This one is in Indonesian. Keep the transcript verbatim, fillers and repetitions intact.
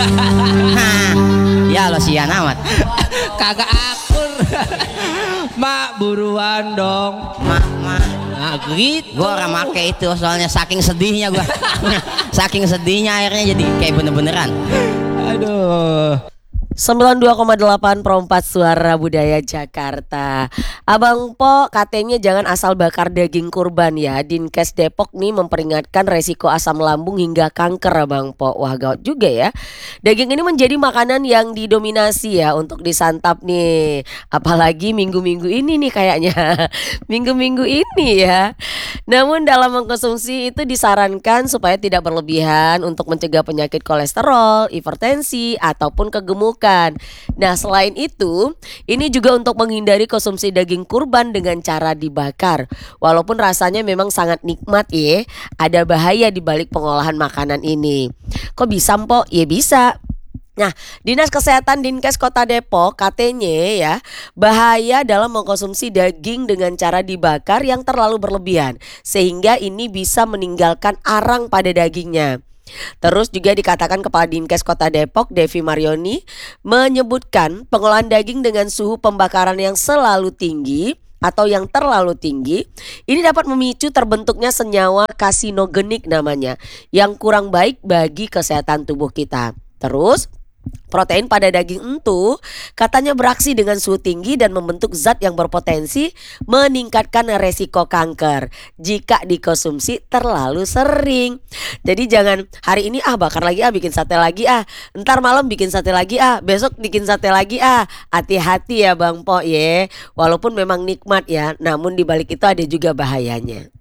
Ya lo sian amat. Kagak akur. Mak buruan dong. Mak, mak. Nah gitu. Gue orang make itu soalnya saking sedihnya gue. Saking sedihnya akhirnya jadi kayak bener-beneran. Aduh. sembilan puluh dua koma delapan Perempat Suara Budaya Jakarta. Abang Po katanya jangan asal bakar daging kurban ya. Dinkes Depok nih memperingatkan resiko asam lambung hingga kanker Abang Po. Wah gawat juga ya. Daging ini menjadi makanan yang didominasi ya untuk disantap nih. Apalagi minggu-minggu ini nih kayaknya. Minggu-minggu ini ya. Namun dalam mengkonsumsi itu disarankan supaya tidak berlebihan untuk mencegah penyakit kolesterol, hipertensi ataupun kegemukan. Nah selain itu, ini juga untuk menghindari konsumsi daging kurban dengan cara dibakar. Walaupun rasanya memang sangat nikmat ya, ada bahaya di balik pengolahan makanan ini. Kok bisa Mpok? Ya bisa. Nah, Dinas Kesehatan Dinkes Kota Depok katanya ya, bahaya dalam mengkonsumsi daging dengan cara dibakar yang terlalu berlebihan, sehingga ini bisa meninggalkan arang pada dagingnya. Terus juga dikatakan Kepala Dinkes Kota Depok Devi Marioni menyebutkan pengolahan daging dengan suhu pembakaran yang selalu tinggi atau yang terlalu tinggi ini dapat memicu terbentuknya senyawa karsinogenik namanya yang kurang baik bagi kesehatan tubuh kita. Terus protein pada daging itu katanya beraksi dengan suhu tinggi dan membentuk zat yang berpotensi meningkatkan resiko kanker jika dikonsumsi terlalu sering. Jadi jangan hari ini ah bakar lagi ah bikin sate lagi ah, ntar malam bikin sate lagi ah, besok bikin sate lagi ah. Hati-hati ya Bang Po ya. Walaupun memang nikmat ya, namun dibalik itu ada juga bahayanya.